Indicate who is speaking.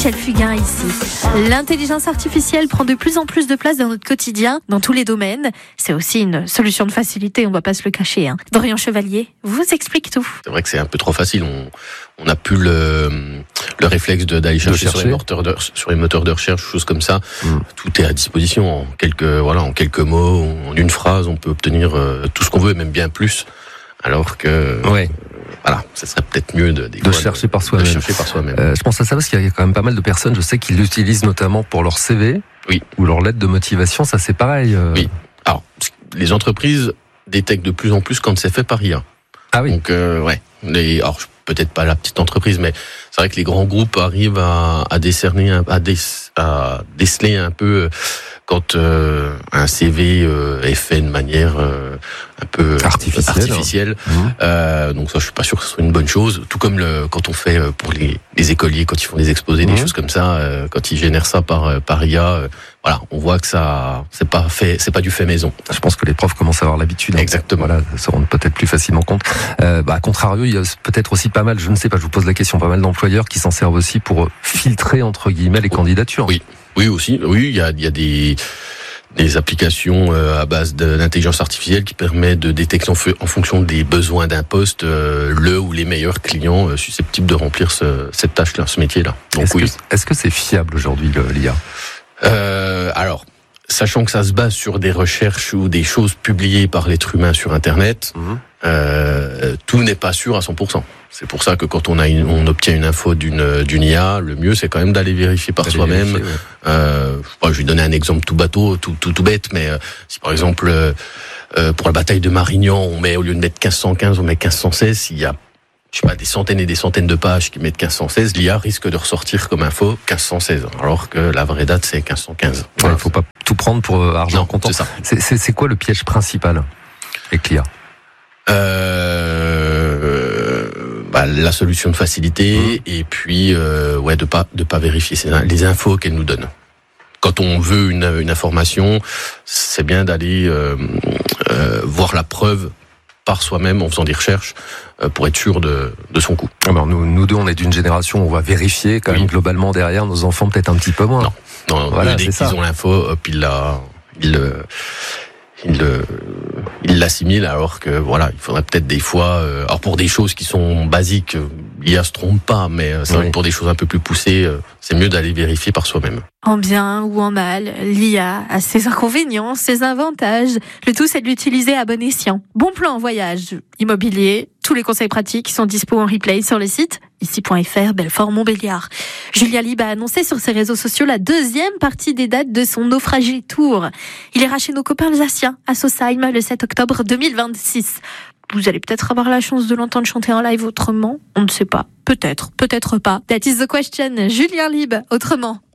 Speaker 1: Michel Fugain ici. L'intelligence artificielle prend de plus en plus de place dans notre quotidien, dans tous les domaines. C'est aussi une solution de facilité, on va pas se le cacher. Dorian Chevalier vous explique tout.
Speaker 2: C'est vrai que c'est un peu trop facile. On n'a plus le réflexe d'aller chercher sur les moteurs de recherche, choses comme ça. Tout est à disposition. En quelques mots, en une phrase, on peut obtenir tout ce qu'on veut, et même bien plus. Alors que...
Speaker 3: Ouais.
Speaker 2: Voilà, ça serait peut-être mieux de
Speaker 3: chercher par soi-même. Je pense à ça parce qu'il y a quand même pas mal de personnes, je sais, qui l'utilisent notamment pour leur CV,
Speaker 2: oui, ou
Speaker 3: leur lettre de motivation. Ça, c'est pareil.
Speaker 2: Oui. Alors, les entreprises détectent de plus en plus quand c'est fait par IA.
Speaker 3: Ah oui.
Speaker 2: Donc, alors, peut-être pas la petite entreprise, mais c'est vrai que les grands groupes arrivent à déceler un peu quand un CV est fait de manière un peu artificielle. Donc ça, je suis pas sûr que ce soit une bonne chose. Tout comme quand on fait pour les écoliers, quand ils font des exposés, des choses comme ça, quand ils génèrent ça par IA, voilà, on voit que ça c'est pas du fait maison.
Speaker 3: Je pense que les profs commencent à avoir l'habitude.
Speaker 2: Exactement.
Speaker 3: Voilà, se rendent peut-être plus facilement compte. À contrario, il y a peut-être aussi pas mal, je ne sais pas, je vous pose la question, pas mal d'employeurs qui s'en servent aussi pour filtrer entre guillemets les candidatures.
Speaker 2: Oui aussi. Oui, il y a des applications à base d'intelligence artificielle qui permet de détecter en fonction des besoins d'un poste le ou les meilleurs clients susceptibles de remplir cette tâche-là, ce métier-là. Donc,
Speaker 3: est-ce que c'est fiable aujourd'hui, l'IA ?
Speaker 2: Alors, sachant que ça se base sur des recherches ou des choses publiées par l'être humain sur Internet, tout n'est pas sûr à 100%. C'est pour ça que quand on obtient une info d'une IA, le mieux c'est quand même d'aller vérifier par soi-même. Je vais donner un exemple tout bateau, tout bête, mais si par exemple pour la bataille de Marignan, au lieu de mettre 1515, on met 1516, il y a des centaines et des centaines de pages qui mettent 1516, l'IA risque de ressortir comme info 1516, alors que la vraie date c'est 1515.
Speaker 3: Il ne faut pas tout prendre pour argent comptant.
Speaker 2: C'est ça.
Speaker 3: C'est quoi le piège principal avec l'IA ?
Speaker 2: La solution de facilité et puis de pas vérifier les infos qu'elle nous donne. Quand on veut une information, c'est bien d'aller voir la preuve par soi-même en faisant des recherches pour être sûr de son coup.
Speaker 3: Alors nous deux, on est d'une génération où on va vérifier quand même globalement derrière, nos enfants peut-être un petit peu moins.
Speaker 2: Non, voilà, dès qu'ils ont l'info, hop, il l'assimile, alors que il faudrait peut-être des fois, alors pour des choses qui sont basiques, l'IA se trompe pas, mais c'est vrai que pour des choses un peu plus poussées, c'est mieux d'aller vérifier par soi-même.
Speaker 1: En bien ou en mal, l'IA a ses inconvénients, ses avantages. Le tout, c'est de l'utiliser à bon escient. Bon plan en voyage immobilier. Tous les conseils pratiques sont dispo en replay sur le site ici.fr, Belfort-Montbéliard. Julia Lieb a annoncé sur ses réseaux sociaux la deuxième partie des dates de son naufragé tour. Il ira chez nos copains alsaciens à Sausheim le 7 octobre 2026. Vous allez peut-être avoir la chance de l'entendre chanter en live autrement. On ne sait pas. Peut-être pas. That is the question. Julien Lieb, autrement.